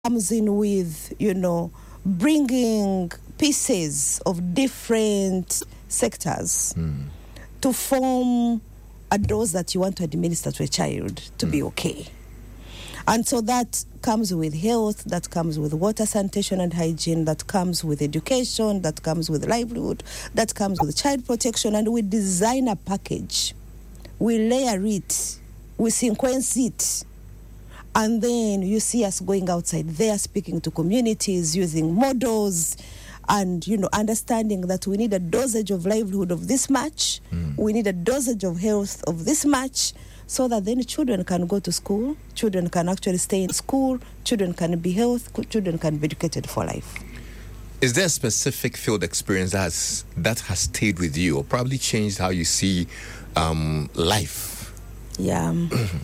comes in with, bringing pieces of different sectors to form a dose that you want to administer to a child to be okay. And so that comes with health, that comes with water, sanitation and hygiene, that comes with education, that comes with livelihood, that comes with child protection. And we design a package. We layer it. We sequence it. And then you see us going outside there, speaking to communities, using models, and, understanding that we need a dosage of livelihood of this much. We need a dosage of health of this much, so that then children can go to school, children can actually stay in school, children can be healthy, children can be educated for life. Is there a specific field experience that has stayed with you or probably changed how you see life? Yeah.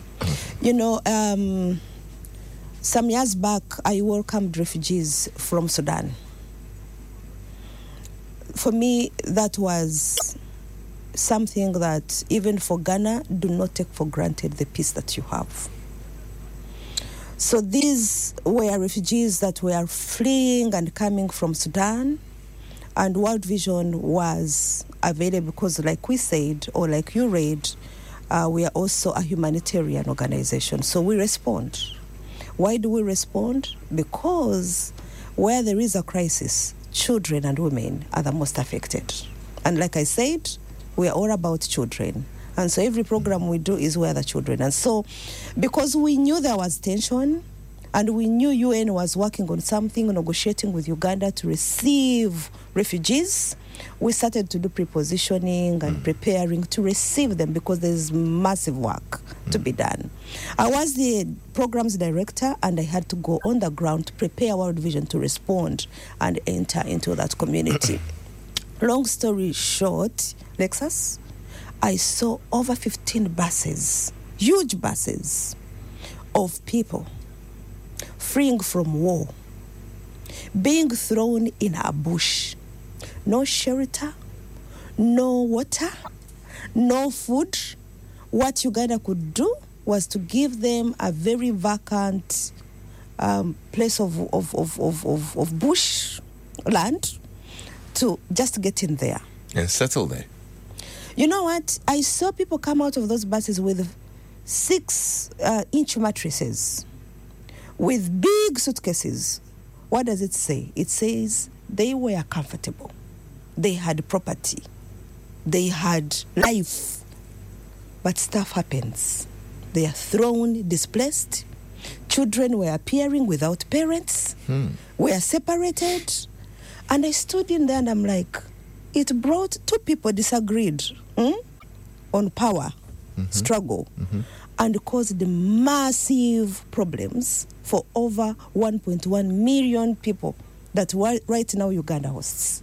Some years back, I welcomed refugees from Sudan. For me, that was something that, even for Ghana, do not take for granted the peace that you have. So these were refugees that were fleeing and coming from Sudan, and World Vision was available because, like we said, or like you read, we are also a humanitarian organization. So we respond. Why do we respond? Because where there is a crisis, children and women are the most affected. And like I said, we are all about children. And so every program we do is where the children. And so because we knew there was tension, and we knew UN was working on something, negotiating with Uganda to receive refugees, we started to do prepositioning and preparing to receive them, because there's massive work to be done. I was the programs director, and I had to go on the ground to prepare World Vision to respond and enter into that community. Long story short, Lexus, I saw over 15 buses, huge buses of people fleeing from war, being thrown in a bush. No shelter, no water, no food. What Uganda could do was to give them a very vacant place of bush land to just get in there. And settle there. You know what? I saw people come out of those buses with 6-inch mattresses, with big suitcases. What does it say? It says they were comfortable. They had property. They had life. But stuff happens. They are thrown, displaced. Children were appearing without parents. Were separated. And I stood in there and I'm like, it brought two people disagreed on power, struggle, and caused massive problems for over 1.1 million people that right now Uganda hosts.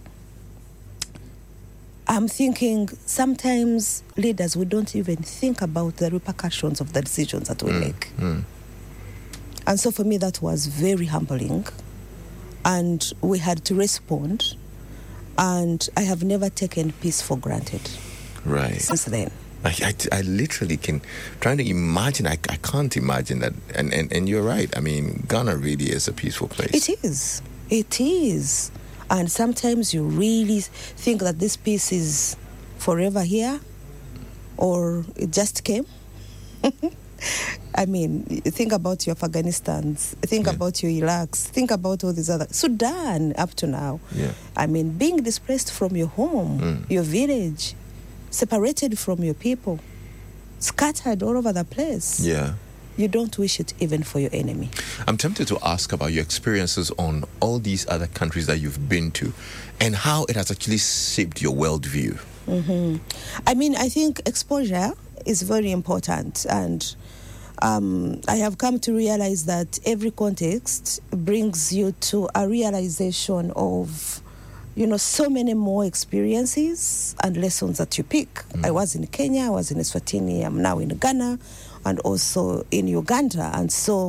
I'm thinking sometimes leaders, we don't even think about the repercussions of the decisions that we make. And so for me, that was very humbling. And we had to respond. And I have never taken peace for granted. Right. Since then. I literally trying to imagine. I can't imagine that. And you're right. I mean, Ghana really is a peaceful place. It is. It is. And sometimes you really think that this peace is forever here, or it just came. I mean, think about your Afghanistans, think about your Iraqs, think about all these other... Sudan, up to now. Yeah. I mean, being displaced from your home, your village, separated from your people, scattered all over the place. Yeah. You don't wish it even for your enemy. I'm tempted to ask about your experiences on all these other countries that you've been to and how it has actually shaped your worldview. I mean, I think exposure is very important. And I have come to realize that every context brings you to a realization of, so many more experiences and lessons that you pick. I was in Kenya, I was in Eswatini, I'm now in Ghana, and also in Uganda. And so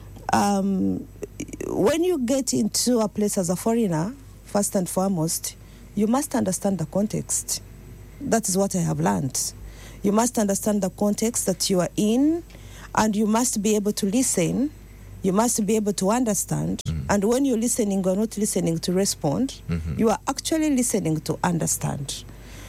when you get into a place as a foreigner, first and foremost, you must understand the context. That is what I have learned. You must understand the context that you are in, and you must be able to listen You must be able to understand. And when you're listening, you're not listening to respond. You are actually listening to understand.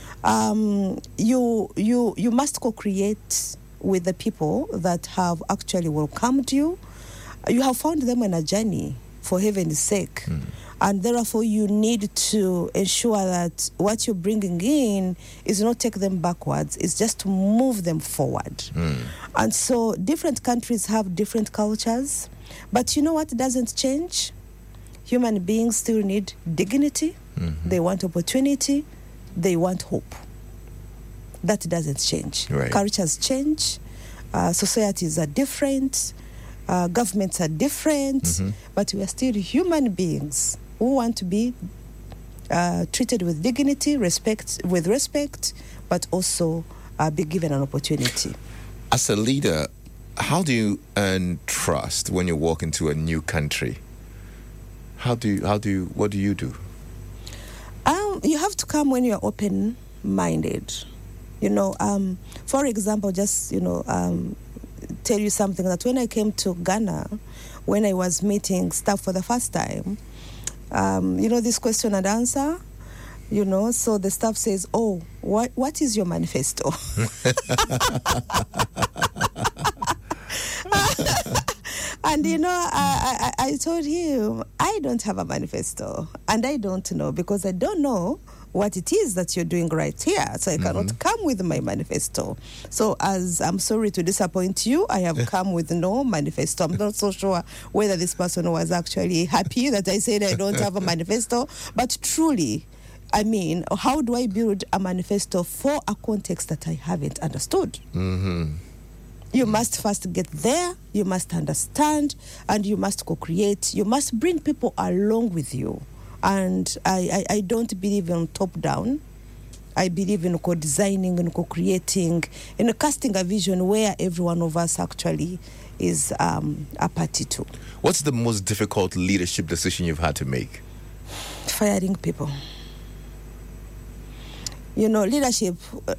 You must co-create with the people that have actually welcomed you. You have found them on a journey, for heaven's sake. And therefore, you need to ensure that what you're bringing in is not take them backwards. It's just to move them forward. And so different countries have different cultures. But you know what doesn't change? Human beings still need dignity. They want opportunity. They want hope. That doesn't change. Right. Cultures change. Societies are different. Governments are different. But we are still human beings who want to be treated with dignity, respect, but also be given an opportunity. As a leader, how do you earn trust when you walk into a new country? What do you do? You have to come when you're open-minded. For example, just, tell you something that when I came to Ghana, when I was meeting staff for the first time, this question and answer, so the staff says, oh, what is your manifesto? And, I told him, I don't have a manifesto. And I don't know, because I don't know what it is that you're doing right here. So I cannot come with my manifesto. So as I'm sorry to disappoint you, I have come with no manifesto. I'm not so sure whether this person was actually happy that I said I don't have a manifesto. But truly, how do I build a manifesto for a context that I haven't understood? You must first get there, you must understand, and you must co-create. You must bring people along with you. And I don't believe in top-down. I believe in co-designing and co-creating, and casting a vision where every one of us actually is a party to. What's the most difficult leadership decision you've had to make? Firing people. Leadership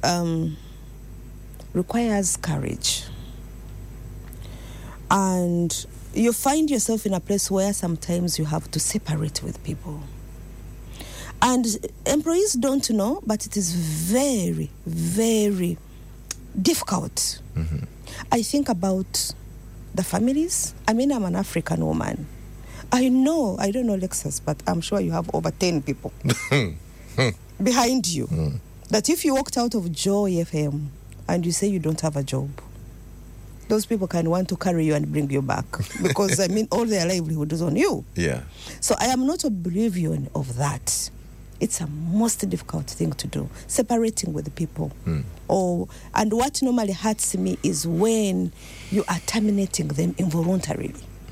requires courage. And you find yourself in a place where sometimes you have to separate with people. And employees don't know, but it is very, very difficult. I think about the families. I'm an African woman. I don't know Lexus, but I'm sure you have over 10 people behind you. That if you walked out of Joy FM and you say you don't have a job, those people can want to carry you and bring you back, because all their livelihood is on you. Yeah. So I am not oblivion of that. It's a most difficult thing to do, separating with the people. And what normally hurts me is when you are terminating them involuntarily.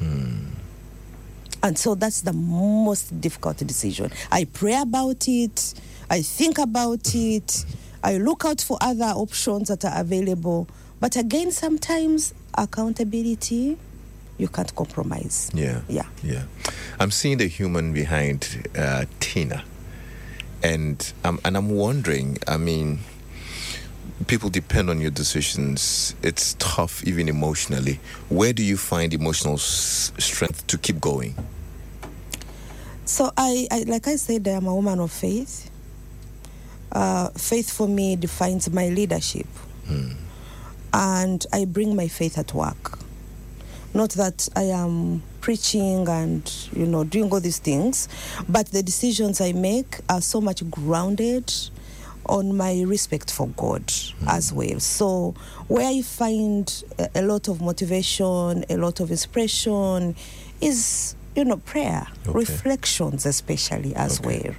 And so that's the most difficult decision. I pray about it. I think about it. I look out for other options that are available. But again, sometimes accountability, you can't compromise. Yeah. I'm seeing the human behind Tina. And I'm wondering, people depend on your decisions. It's tough, even emotionally. Where do you find emotional strength to keep going? So I like I said, I am a woman of faith. Faith for me defines my leadership. And I bring my faith at work. Not that I am preaching and, doing all these things, but the decisions I make are so much grounded on my respect for God as well. So where I find a lot of motivation, a lot of inspiration is, prayer, reflections especially as well.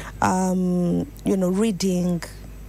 Reading,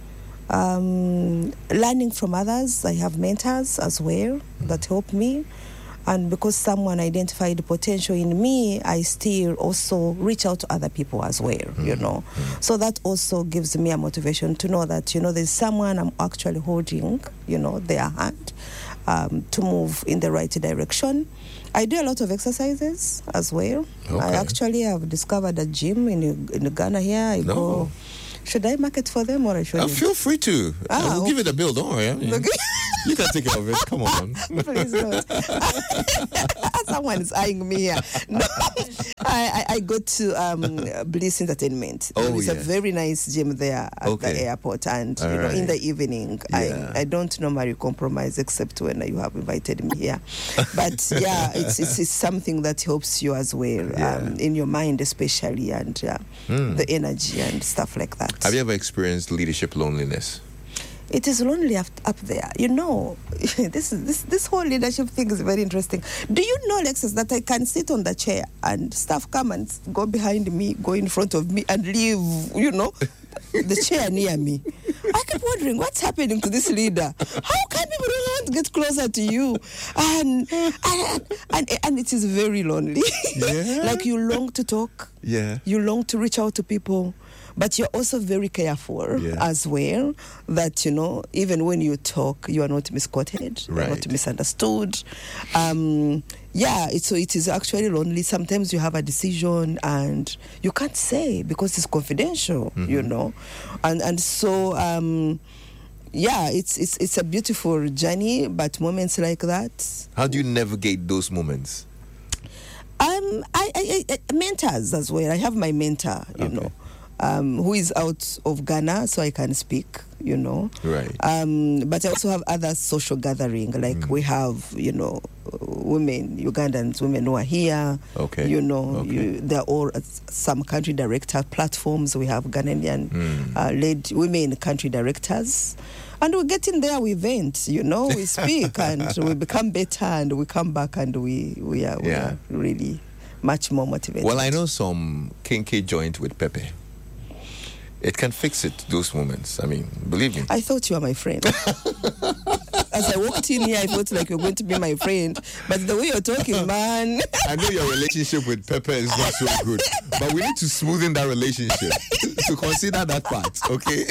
learning from others. I have mentors as well that help me. And because someone identified the potential in me, I still also reach out to other people as well, So that also gives me a motivation to know that, there's someone I'm actually holding, their hand to move in the right direction. I do a lot of exercises as well. I actually have discovered a gym in Ghana here. I go Should I market for them or I shouldn't? Feel free to. We'll give it a bill. Don't worry. I mean, you can take care of it. Come on. Please don't. Someone is eyeing me here. No. I go to Bliss Entertainment. It's a very nice gym there at the airport, and in the evening, I don't normally compromise except when you have invited me here. But yeah, it's something that helps you as well, in your mind especially, and the energy and stuff like that. Have you ever experienced leadership loneliness? It is lonely up there. You know, this whole leadership thing is very interesting. Do you know, Alexis, that I can sit on the chair and staff come and go behind me, go in front of me, and leave, the chair near me? I kept wondering, what's happening to this leader? How can people don't want to get closer to you? And it is very lonely. Yeah. Like you long to talk. Yeah. You long to reach out to people. But you're also very careful as well that, even when you talk, you are not misquoted, you are not misunderstood. So it is actually lonely. Sometimes you have a decision and you can't say because it's confidential, And so, it's a beautiful journey, but moments like that. How do you navigate those moments? I mentors as well. I have my mentor, who is out of Ghana, so I can speak, Right. But I also have other social gathering, like we have, women, Ugandans, women who are here. Okay. There are all some country director platforms. We have Ghanaian led women country directors. And we get in there, we vent, we speak, and we become better, and we come back, and we are really much more motivated. Well, I know some kinky joint with Pepe. It can fix it, those moments. I mean, believe me. I thought you were my friend. As I walked in here, I felt like you're going to be my friend. But the way you're talking, man. I know your relationship with Pepe is not so good. But we need to smoothen that relationship. To consider that part, okay?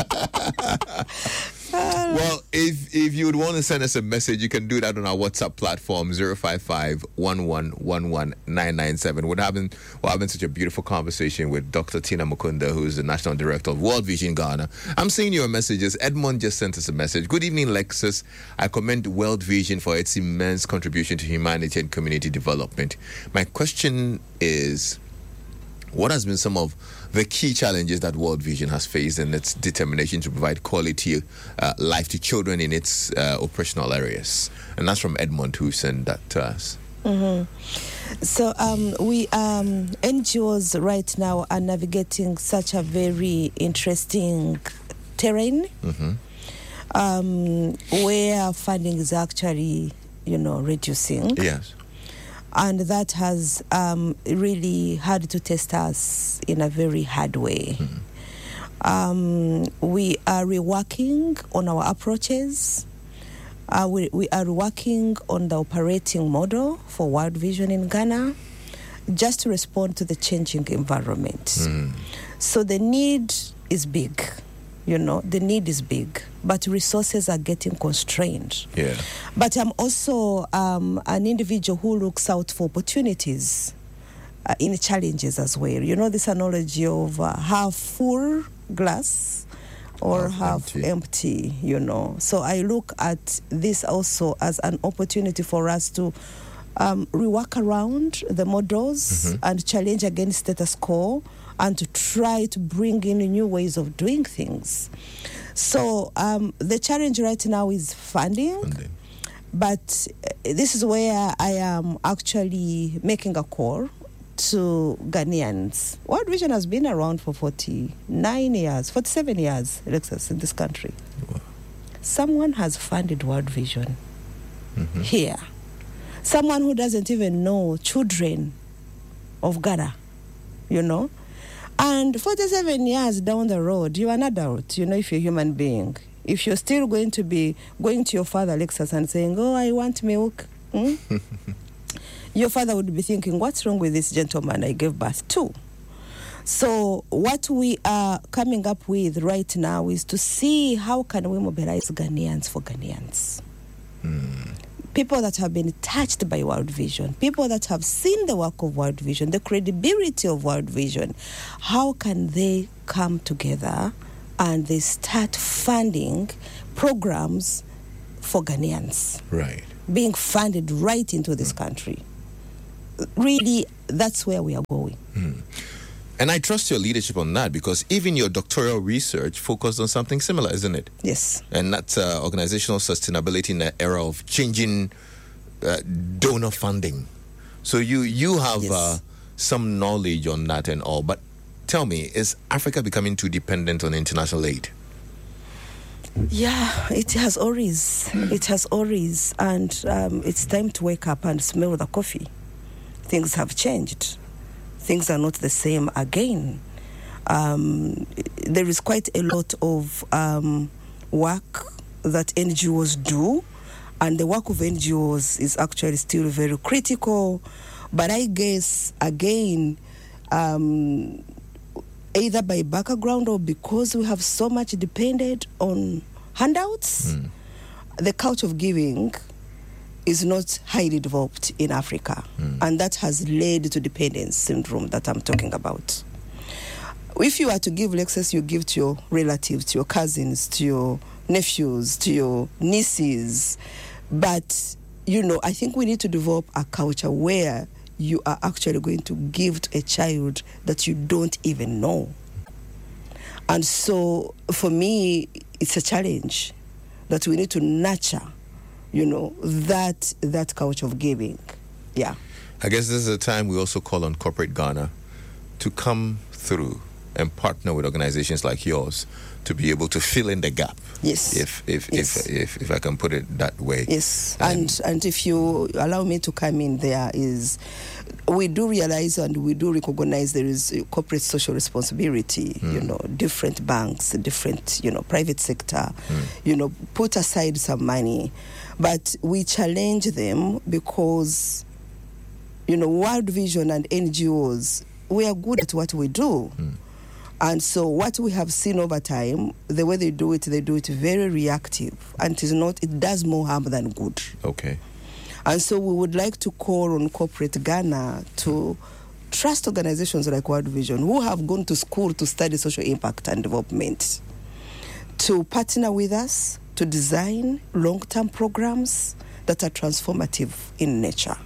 Well, if you would want to send us a message, you can do that on our WhatsApp platform, 055-1111-997. We're having such a beautiful conversation with Dr. Tina Mukunda, who is the National Director of World Vision Ghana. I'm seeing your messages. Edmond just sent us a message. Good evening, Lexus. I commend World Vision for its immense contribution to humanity and community development. My question is, what has been some of the key challenges that World Vision has faced in its determination to provide quality life to children in its operational areas? And that's from Edmond, who sent that to us. Mm-hmm. So we NGOs right now are navigating such a very interesting terrain, where funding is actually, reducing. Yes. And that has really had to test us in a very hard way. We are reworking on our approaches. We are working on the operating model for World Vision in Ghana, just to respond to the changing environment. So the need is big. The need is big, but resources are getting constrained. Yeah. But I'm also an individual who looks out for opportunities in challenges as well. This analogy of half full glass or half empty, So I look at this also as an opportunity for us to rework around the models and challenge against status quo, and to try to bring in new ways of doing things. So the challenge right now is funding. But this is where I am actually making a call to Ghanaians. World Vision has been around for 47 years, Alexis, in this country. Wow. Someone has funded World Vision here. Someone who doesn't even know children of Ghana, And 47 years down the road, you're an adult, if you're a human being. If you're still going to be going to your father, Alexis, and saying, I want milk, your father would be thinking, what's wrong with this gentleman I gave birth to? So what we are coming up with right now is to see how can we mobilize Ghanaians for Ghanaians. people that have been touched by World Vision, people that have seen the work of World Vision, the credibility of World Vision, how can they come together and they start funding programs for Ghanaians? Right. Being funded right into this country. Really, that's where we are going. And I trust your leadership on that, because even your doctoral research focused on something similar, isn't it? Yes. And that's organizational sustainability in the era of changing donor funding. So you have Yes. some knowledge on that and all. But tell me, is Africa becoming too dependent on international aid? Yeah, it has always. It has always. And it's time to wake up and smell the coffee. Things have changed. Things are not the same again. There is quite a lot of work that NGOs do, and the work of NGOs is actually still very critical. But I guess, again, either by background or because we have so much depended on handouts, the culture of giving is not highly developed in Africa. And that has led to dependence syndrome that I'm talking about. If you are to give Lexus, you give to your relatives, to your cousins, to your nephews, to your nieces. But, I think we need to develop a culture where you are actually going to give to a child that you don't even know. And so, for me, it's a challenge that we need to nurture, that culture of giving. Yeah. I guess this is a time we also call on corporate Ghana to come through and partner with organizations like yours to be able to fill in the gap. Yes. If I can put it that way. Yes. And if you allow me to come in, there is, we do realize and we do recognize there is corporate social responsibility. Different banks, different private sector, put aside some money, but we challenge them because World Vision and NGOs, we are good at what we do. And so what we have seen over time, the way they do it very reactive. And it does more harm than good. Okay. And so we would like to call on corporate Ghana to trust organizations like World Vision, who have gone to school to study social impact and development, to partner with us to design long-term programs that are transformative in nature.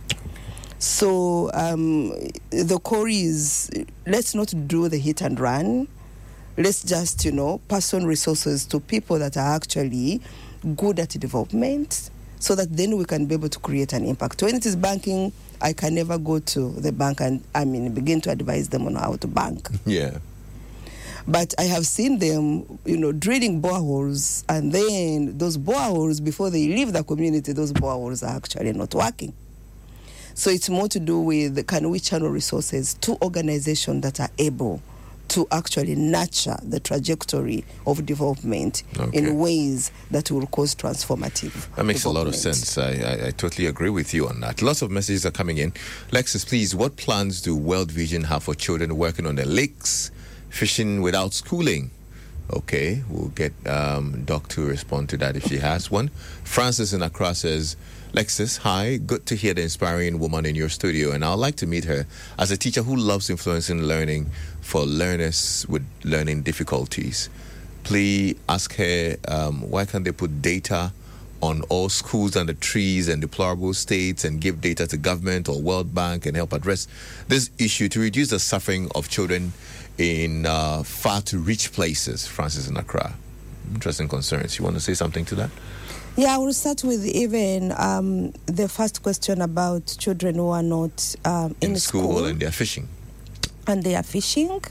So the core is, let's not do the hit and run. Let's just, pass on resources to people that are actually good at development, so that then we can be able to create an impact. When it is banking, I can never go to the bank and, begin to advise them on how to bank. Yeah. But I have seen them, drilling boreholes, and then those boreholes, before they leave the community, those boreholes are actually not working. So it's more to do with, can we channel resources to organizations that are able to actually nurture the trajectory of development in ways that will cause transformative That makes a lot of development. sense. I totally agree with you on that. Lots of messages are coming in. Lexus, please, what plans do World Vision have for children working on the lakes, fishing without schooling? Okay, we'll get Doc to respond to that if she has one. Francis in Accra says, Lexus, hi, good to hear the inspiring woman in your studio, and I'd like to meet her as a teacher who loves influencing learning for learners with learning difficulties. Please ask her why can't they put data on all schools and the trees and deplorable states and give data to government or World Bank and help address this issue to reduce the suffering of children in far to reach places. Francis in Accra. Interesting concerns. You want to say something to that? Yeah, I will start with even the first question about children who are not in school and they're fishing. And they are fishing.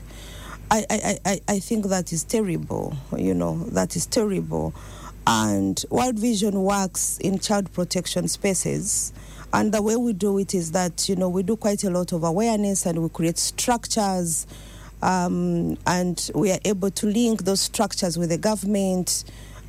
I think that is terrible. That is terrible. And World Vision works in child protection spaces. And the way we do it is that, we do quite a lot of awareness and we create structures. And we are able to link those structures with the government.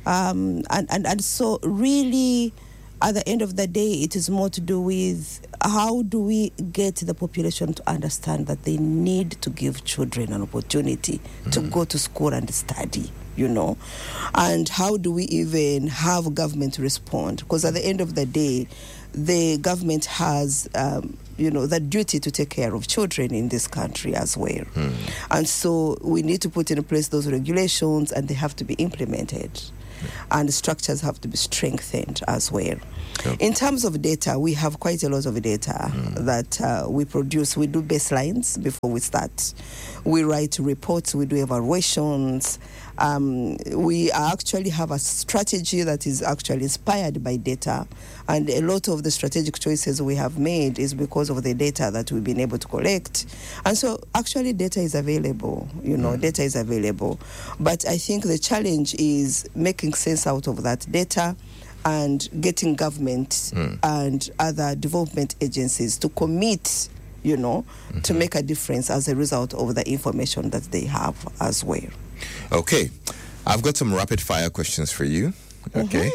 And so really, at the end of the day, it is more to do with how do we get the population to understand that they need to give children an opportunity to go to school and study, and how do we even have government respond? Because at the end of the day, the government has, the duty to take care of children in this country as well. And so we need to put in place those regulations, and they have to be implemented. And the structures have to be strengthened as well. Yep. In terms of data, we have quite a lot of data that we produce. We do baselines before we start. We write reports. We do evaluations. We actually have a strategy that is actually inspired by data. And a lot of the strategic choices we have made is because of the data that we've been able to collect. And so actually data is available, data is available. But I think the challenge is making sense out of that data and getting government and other development agencies to commit, to make a difference as a result of the information that they have as well. Okay. I've got some rapid fire questions for you. Okay.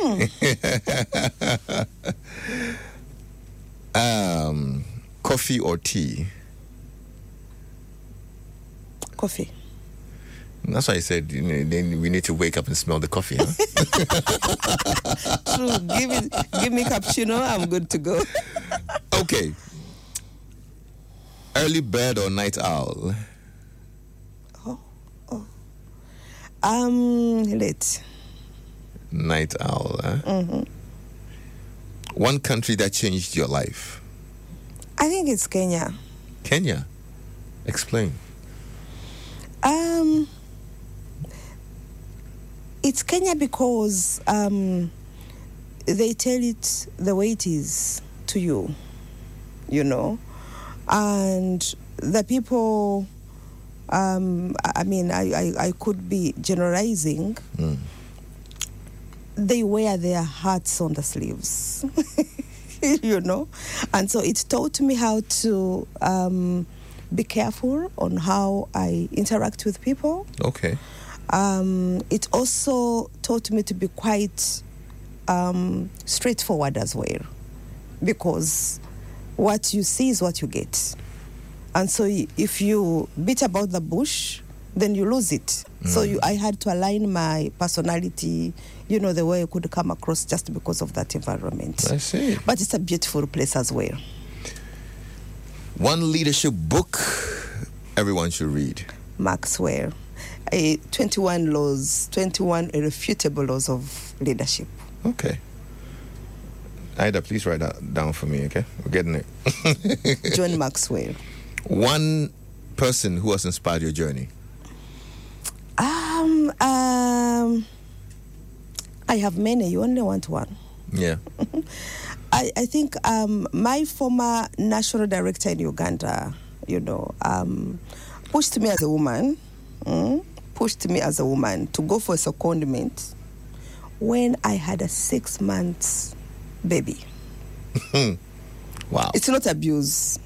Coffee or tea? Coffee. That's why I said, then we need to wake up and smell the coffee, huh? True. Give me cappuccino, I'm good to go. Okay. Early bird or night owl? Late. Night owl, huh? One country that changed your life? I think it's Kenya. Kenya? Explain. It's Kenya because they tell it the way it is to you, and the people, I could be generalizing, they wear their hearts on the sleeves, and so it taught me how to be careful on how I interact with people. Okay. It also taught me to be quite straightforward as well, because what you see is what you get. And so if you beat about the bush, then you lose it. So I had to align my personality, the way I could come across just because of that environment. I see. But it's a beautiful place as well. One leadership book everyone should read? Maxwell. 21 irrefutable laws of leadership. Okay. Ida, please write that down for me, okay? We're getting it. John Maxwell. One person who has inspired your journey? I have many. You only want one. Yeah. I think my former national director in Uganda, pushed me as a woman, to go for a secondment when I had a 6 months baby. Wow. It's not abuse.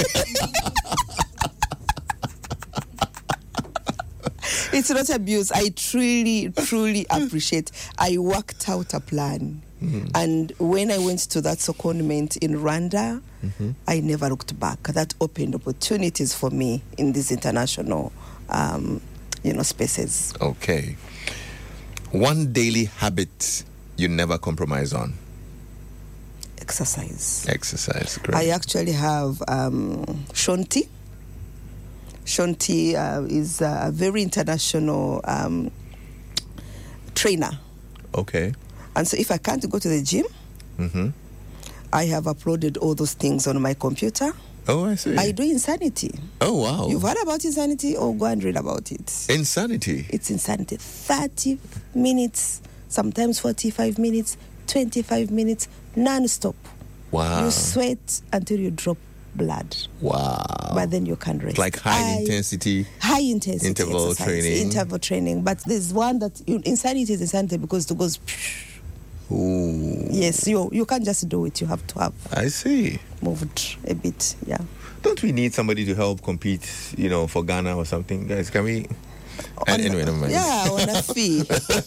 It's not abuse. I truly, truly appreciate. I worked out a plan. And when I went to that secondment in Rwanda, I never looked back. That opened opportunities for me in these international, spaces. Okay. One daily habit you never compromise on? Exercise. Exercise, great. I actually have Shonti. Shonti is a very international trainer. Okay. And so if I can't go to the gym, I have uploaded all those things on my computer. Oh, I see. I do Insanity. Oh, wow. You've heard about Insanity? Oh, go and read about it. Insanity? It's Insanity. 30 minutes, sometimes 45 minutes, 25 minutes, non-stop. Wow. You sweat until you drop blood. Wow. But then you can rest. Like high intensity interval training. Interval training. But there's one that Insanity is Insanity because it goes. Ooh. Yes, you can't just do it. You have to have. I see. Moved a bit, yeah. Don't we need somebody to help compete, for Ghana or something? Guys, can we? Anyway, never mind. Yeah, on a fee.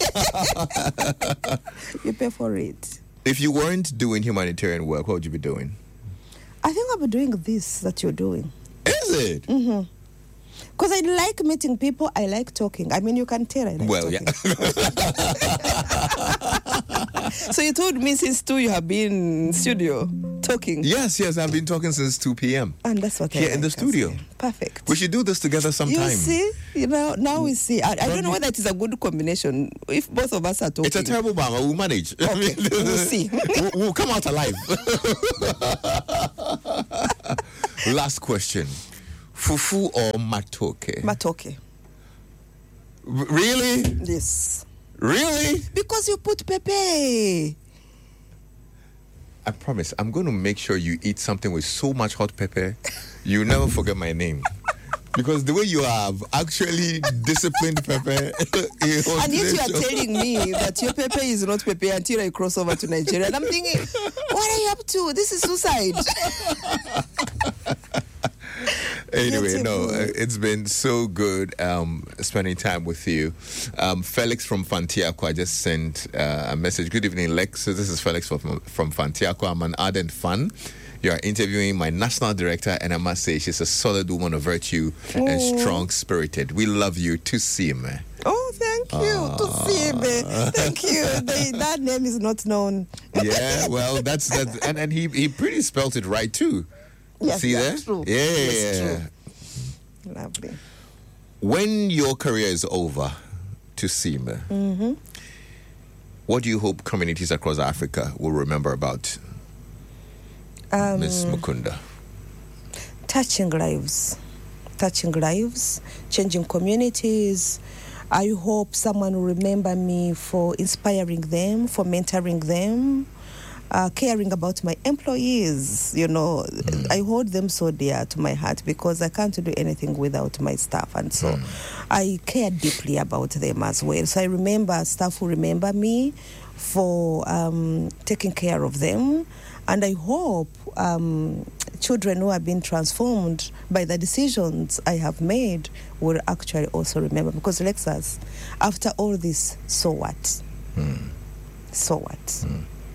You pay for it. If you weren't doing humanitarian work, what would you be doing? I think I'll be doing this that you're doing. Is it? Mm-hmm. Because I like meeting people. I like talking. I mean, you can tell I like talking. Yeah. So you told me since 2 you have been in studio talking. Yes, I've been talking since 2 p.m. And that's what here I in the like, studio. Asya. Perfect. We should do this together sometime. You see, now we see. I don't know whether it is a good combination if both of us are talking. It's a terrible bang. We'll manage. Okay, we'll see. We'll come out alive. Last question. Fufu or matoke? Matoke. Really? Yes. Really? Because you put pepe. I promise, I'm going to make sure you eat something with so much hot pepper, you'll never forget my name. Because the way you have actually disciplined pepper. And yet you are telling me that your pepper is not pepper until I cross over to Nigeria. And I'm thinking, what are you up to? This is suicide. Anyway, no, it's been so good spending time with you. Felix from Fantiako, I just sent a message. Good evening, Lex. This is Felix from Fantiako. I'm an ardent fan. You are interviewing my national director, and I must say she's a solid woman of virtue and strong-spirited. We love you. To see me. Oh, thank you. To see me. Thank you. That name is not known. Yeah, well, that's and he pretty spelt it right too. Yes, see there? True. Yeah. Yes, true. Lovely. When your career is over, to see me, what do you hope communities across Africa will remember about Ms. Mukunda? Touching lives, changing communities. I hope someone will remember me for inspiring them, for mentoring them, caring about my employees. I hold them so dear to my heart because I can't do anything without my staff, and so I care deeply about them as well. So I remember staff who remember me for taking care of them, and I hope children who have been transformed by the decisions I have made will actually also remember, because Lexus, after all this, so what? So what?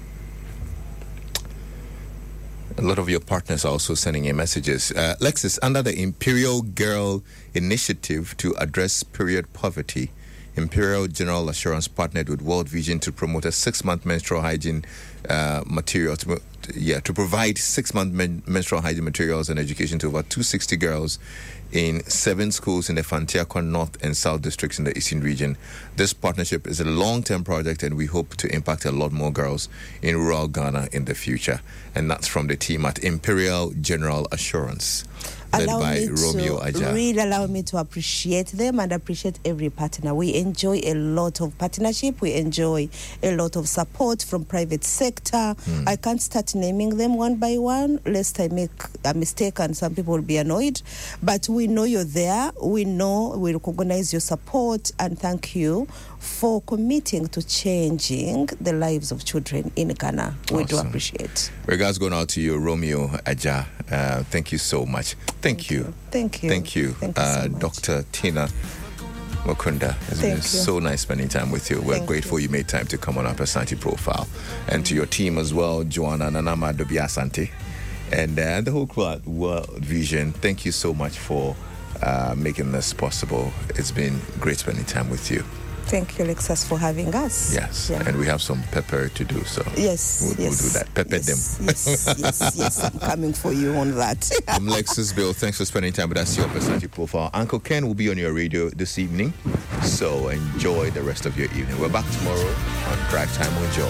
A lot of your partners are also sending in messages. Lexus, under the Imperial Girl Initiative to address period poverty, Imperial General Assurance partnered with World Vision to promote a 6-month menstrual hygiene material, to provide 6-month menstrual hygiene materials and education to over 260 girls in 7 schools in the Fantiako North and South districts in the Eastern region. This partnership is a long-term project, and we hope to impact a lot more girls in rural Ghana in the future. And that's from the team at Imperial General Assurance, led by Romeo Aja. Really allow me to appreciate them and appreciate every partner. We enjoy a lot of partnership. We enjoy a lot of support from private sector. I can't start naming them one by one, lest I make a mistake and some people will be annoyed. But we know you're there. We recognize your support, and thank you for committing to changing the lives of children in Ghana. We do appreciate. Regards going out to you, Romeo Aja. Thank you so much. Thank you. Thank you. Thank you, so much. Dr. Tina Mukunda. It's been so nice spending time with you. We're grateful you made time to come on our personality profile. And to your team as well, Joanna Nanama Dobiasante, and the whole crew at World Vision. Thank you so much for making this possible. It's been great spending time with you. Thank you, Lexus, for having us. Yes, and we have some pepper to do, so we'll do that. Pepper them. Yes, I'm coming for you on that. I'm Lexus Bill. Thanks for spending time with us. Your personality profile. Uncle Ken will be on your radio this evening, so enjoy the rest of your evening. We're back tomorrow on Drive Time with Joe.